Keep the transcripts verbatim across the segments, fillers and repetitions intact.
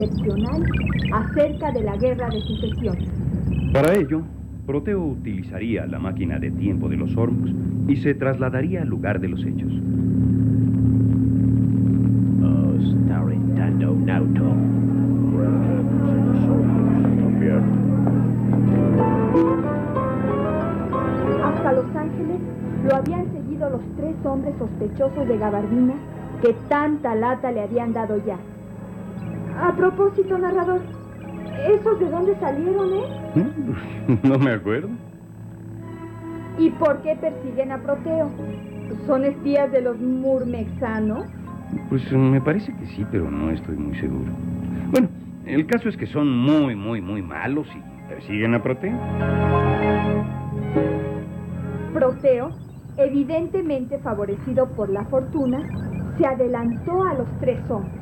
excepcional acerca de la guerra de secesión. Para ello, Proteo utilizaría la máquina de tiempo de los Ormus y se trasladaría al lugar de los hechos. Oh, está rentando un auto. Hasta Los Ángeles lo habían seguido los tres hombres sospechosos de gabardina que tanta lata le habían dado ya. A propósito, narrador, ¿esos de dónde salieron, eh? No me acuerdo. ¿Y por qué persiguen a Proteo? ¿Son espías de los murmexanos? Pues me parece que sí, pero no estoy muy seguro. Bueno, el caso es que son muy, muy, muy malos y persiguen a Proteo. Proteo, evidentemente favorecido por la fortuna, se adelantó a los tres hombres.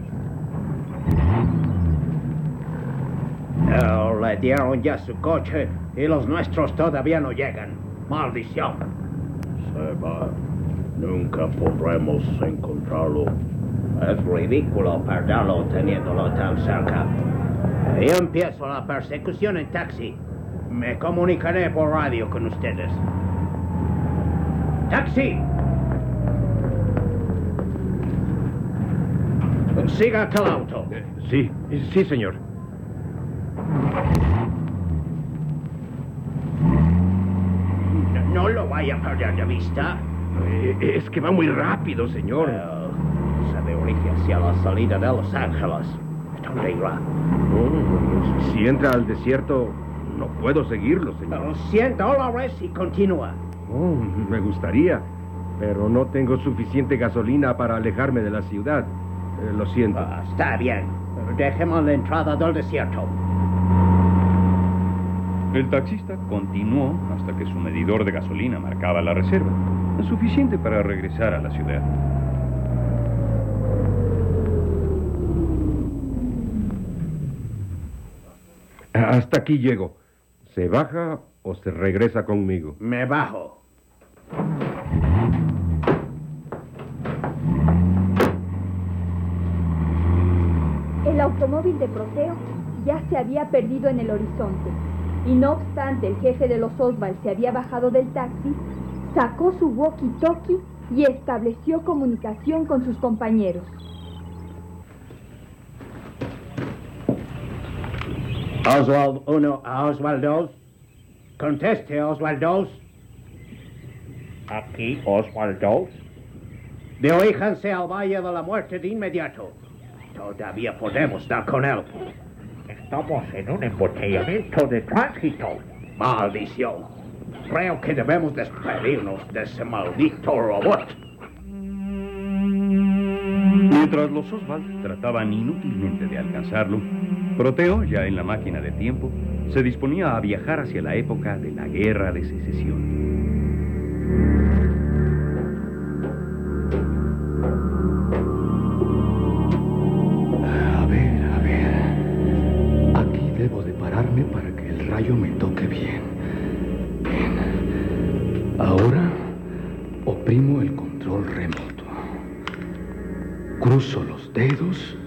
Oh, le dieron ya su coche y los nuestros todavía no llegan. ¡Maldición! Se va. Nunca podremos encontrarlo. Es ridículo perderlo teniéndolo tan cerca. Yo empiezo la persecución en taxi. Me comunicaré por radio con ustedes. ¡Taxi! Siga hasta el auto. Eh, sí, sí, señor. No, no lo vaya a perder de vista. Eh, es que va muy rápido, señor. Uh, se dirige hacia la salida de Los Ángeles. ¿Dónde irá? Oh, si entra al desierto, no puedo seguirlo, señor. cien dólares y continúa. Oh, me gustaría, pero no tengo suficiente gasolina para alejarme de la ciudad. Eh, lo siento. Uh, está bien. Dejemos la entrada del desierto. El taxista continuó hasta que su medidor de gasolina marcaba la reserva, suficiente para regresar a la ciudad. Hasta aquí llego. ¿Se baja o se regresa conmigo? Me bajo. El automóvil de Proteo ya se había perdido en el horizonte, y no obstante el jefe de los Oswald se había bajado del taxi, sacó su walkie-talkie y estableció comunicación con sus compañeros. Oswald uno a Oswald dos. Conteste, Oswald dos. Aquí, Oswald dos. Diríjanse al Valle de la Muerte de inmediato. Todavía podemos dar con él. Estamos en un embotellamiento de tránsito. Maldición. Creo que debemos despedirnos de ese maldito robot. Mientras los Oswald trataban inútilmente de alcanzarlo, Proteo, ya en la máquina de tiempo, se disponía a viajar hacia la época de la Guerra de Secesión. A ver, a ver. Aquí debo de pararme para que el rayo me toque bien. Bien. Ahora oprimo el control remoto. Cruzo los dedos